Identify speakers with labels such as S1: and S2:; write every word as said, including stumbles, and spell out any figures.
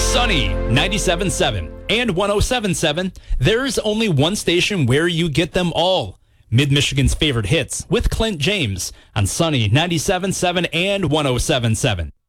S1: Sunny ninety-seven point seven and one oh seven point seven. There's only one station where you get them all. Mid-Michigan's favorite hits with Clint James on Sunny ninety-seven point seven and one oh seven point seven.